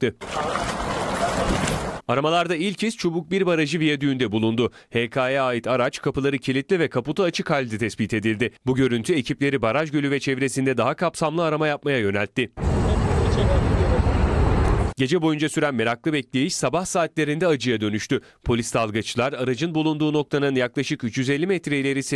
çıktı. Aramalarda ilk kez Çubuk-1 Barajı viyadüğünde bulundu. HK'ya ait araç kapıları kilitli ve kaputu açık halde tespit edildi. Bu görüntü ekipleri Baraj Gölü ve çevresinde daha kapsamlı arama yapmaya yöneltti. Gece boyunca süren meraklı bekleyiş sabah saatlerinde acıya dönüştü. Polis dalgıçlar aracın bulunduğu noktanın yaklaşık 350 metre ilerisi